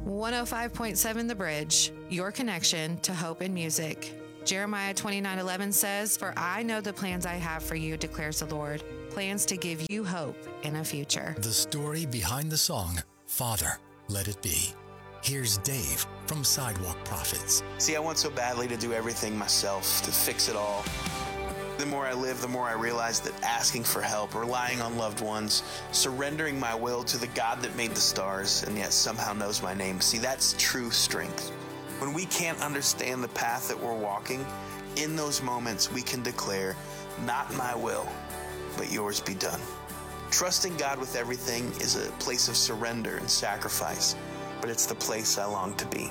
105.7 The Bridge, your connection to hope and music. Jeremiah 29:11 says, "For I know the plans I have for you, declares the Lord, plans to give you hope in a future." The story behind the song, Father, Let It Be. Here's Dave from Sidewalk Prophets. See, I want so badly to do everything myself, to fix it all. The more I live, the more I realize that asking for help, relying on loved ones, surrendering my will to the God that made the stars and yet somehow knows my name, see, that's true strength. When we can't understand the path that we're walking, in those moments we can declare, "Not my will, but yours be done." Trusting God with everything is a place of surrender and sacrifice, but it's the place I long to be.